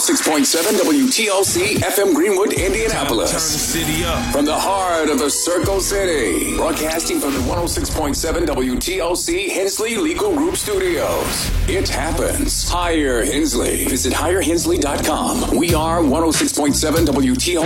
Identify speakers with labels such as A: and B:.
A: 106.7 WTLC FM Greenwood, Indianapolis.
B: Turn the city up.
A: From the heart of the Circle City. Broadcasting from the 106.7 WTLC Hensley Legal Group Studios. It happens. Hire Hensley. Visit hirehensley.com. We are 106.7 WTLC.